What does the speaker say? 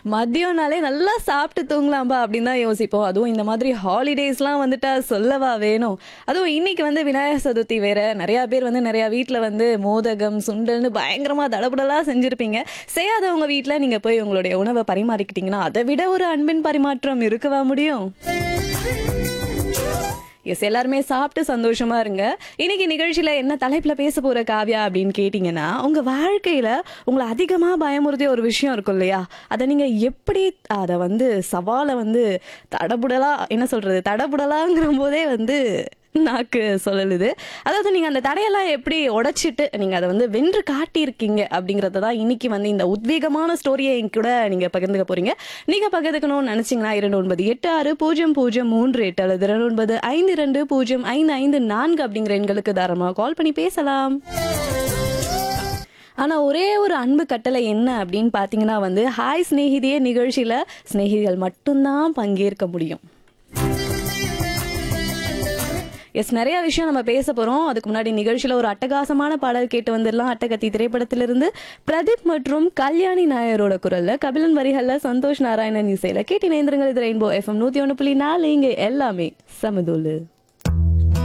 மதியம்னாலே நல்லா சாப்பிட்டு தூங்கலாம்பா அப்படின்னு தான் யோசிப்போம். அதுவும் இந்த மாதிரி ஹாலிடேஸ்லாம் வந்துட்டா சொல்லவா வேணும். அதுவும் இன்னைக்கு வந்து விநாயகர் சதுர்த்தி வேற. நிறைய பேர் வந்து நிறைய வீட்டில் வந்து மோதகம் சுண்டல்னு பயங்கரமாக தடபுடலா செஞ்சுருப்பீங்க. செய்யாதவங்க வீட்டில் நீங்கள் போய் உங்களுடைய உணவை பரிமாறிக்கிட்டீங்கன்னா அதை விட ஒரு அன்பின் பரிமாற்றம் இருக்கவா முடியும்? எஸ், எல்லாருமே சாப்பிட்டு சந்தோஷமா இருங்க. இன்னைக்கு நிகழ்ச்சியில என்ன தலைப்புல பேச போற காவ்யா அப்படின்னு கேட்டீங்கன்னா, உங்க வாழ்க்கையில உங்களை அதிகமா பயமுறுத்திய ஒரு விஷயம் இருக்கும் இல்லையா, அதை நீங்க எப்படி அதை வந்து சவாலை வந்து தடபுடலா என்ன சொல்றது, தடபுடலாங்கிற போதே வந்து நாக்கு சொல்லலுது. அதாவது நீங்க அந்த தடையெல்லாம் எப்படி உடைச்சிட்டு நீங்க அதை வந்து வென்று காட்டியிருக்கீங்க அப்படிங்கறத தான் இன்னைக்கு வந்து இந்த உத்வேகமான ஸ்டோரியை என் கூட நீங்க பகிர்ந்துக்க போறீங்க. நீங்க பகிர்ந்துக்கணும்னு நினைச்சீங்கன்னா 29860338 அல்லது 2952055554 அப்படிங்கிற எண்களுக்கு தாராளமா கால் பண்ணி பேசலாம். ஆனா ஒரே ஒரு அன்பு கட்டளை என்ன அப்படின்னு பாத்தீங்கன்னா வந்து, ஹாய் சிநேகிதியே நிகழ்ச்சியில சிநேகிதிகள் மட்டும்தான் பங்கேற்க முடியும். எஸ், நிறைய விஷயம் நம்ம பேச போறோம். அதுக்கு முன்னாடி நிகழ்ச்சியில ஒரு அட்டகாசமான பாடல் கேட்டு வந்துடலாம். அட்டகத்தி திரைப்படத்திலிருந்து பிரதீப் மற்றும் கல்யாணி நாயரோட குரல்ல, கபிலன் வரிகள்ல, சந்தோஷ் நாராயணன் இசையில கேட்டு நேந்திரங்கள். இது ரெயின்போ FM 101.4. இங்க எல்லாமே சமதூளு.